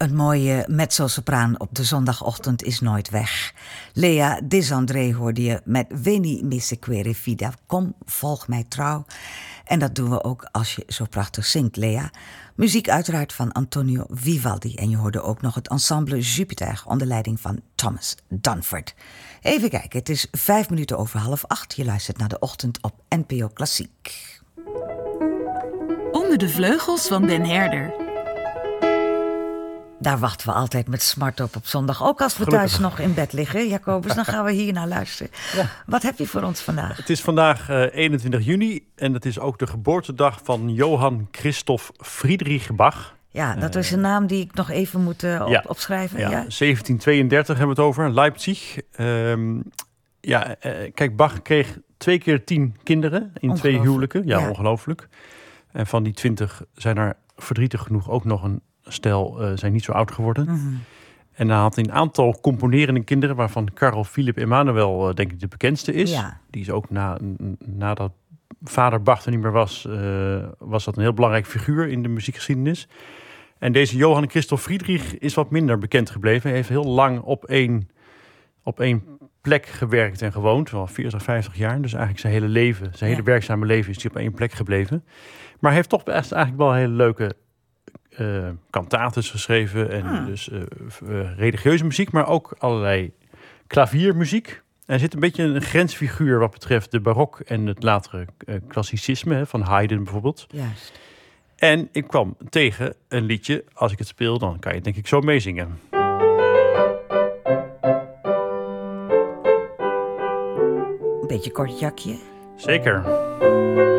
Een mooie mezzo-sopraan op de zondagochtend is nooit weg. Lea Desandré hoorde je met Veni mi seguire fida. Kom, volg mij trouw. En dat doen we ook als je zo prachtig zingt, Lea. Muziek uiteraard van Antonio Vivaldi. En je hoorde ook nog het ensemble Jupiter onder leiding van Thomas Dunford. Even kijken, het is 7:05. Je luistert naar de ochtend op NPO Klassiek. Onder de vleugels van Den Herder. Daar wachten we altijd met smart op zondag. Ook als we Gelukkig. thuis nog in bed liggen, Jacobus, dan gaan we hier naar luisteren. Ja. Wat heb je voor ons vandaag? Het is vandaag 21 juni en het is ook de geboortedag van Johann Christoph Friedrich Bach. Ja, dat is een naam die ik nog even moet opschrijven. Ja, Ja. 1732 hebben we het over, Leipzig. Kijk, Bach kreeg 2 keer 10 kinderen in 2 huwelijken. Ja, ongelooflijk. En van die 20 zijn er verdrietig genoeg ook nog een stel zijn niet zo oud geworden. Mm-hmm. En hij had een aantal componerende kinderen, waarvan Carl Philipp Emanuel denk ik de bekendste is. Ja. Die is ook nadat vader Bach er niet meer was, was dat een heel belangrijk figuur in de muziekgeschiedenis. En deze Johann Christoph Friedrich is wat minder bekend gebleven. Hij heeft heel lang op één plek gewerkt en gewoond, wel 40, 50 jaar. Dus eigenlijk zijn hele leven, zijn hele werkzame leven is hij op één plek gebleven. Maar hij heeft toch eigenlijk wel hele leuke kantates geschreven en dus religieuze muziek, maar ook allerlei klaviermuziek. En hij zit een beetje een grensfiguur wat betreft de barok en het latere klassicisme, van Haydn bijvoorbeeld. Juist. En ik kwam tegen een liedje, als ik het speel, dan kan je het denk ik zo meezingen. Een beetje kort jakje. Zeker.